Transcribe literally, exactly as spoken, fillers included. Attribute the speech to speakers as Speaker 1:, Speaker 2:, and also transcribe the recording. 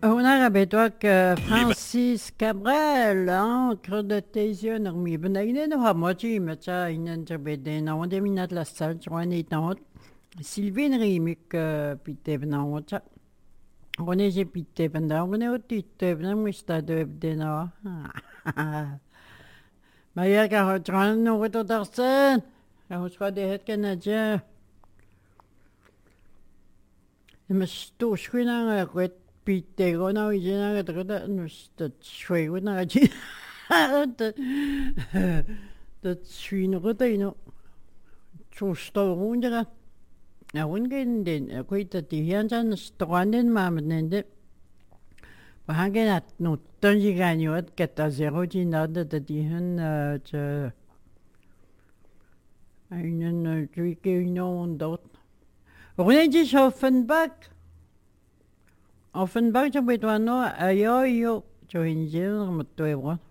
Speaker 1: On a rabetoa que Francis Cabrel, encre de tes yeux, normi. Ben, il est no hamochi, mais ça, il n'est pas bien. On a mis la salle, tu vois, n'est pas. Sylvain Rimik, pite, ben, on a. On est j'ai pite, ben, on est au titre, ben, moi, je t'ai de ben, mais il y a qu'à retourner, nous, retour d'Arsène. On se fait des hêtes canadiens. Mais je te suis dans la route. Pite, on a eu un autre, nous, je te suis, on a dit. Dat svinrutino. Tjustorundra. Ja, ungen den, jeg kunne ikke det her, sådan stranden mamnende. Og han kan at nu, den jeg kan jo at gætte zero de nade, da de han, til, einen, drike, nogen dot. Runen de så Offenbach. Offenbach, så ved du, no, ayo, jo, så hende, må du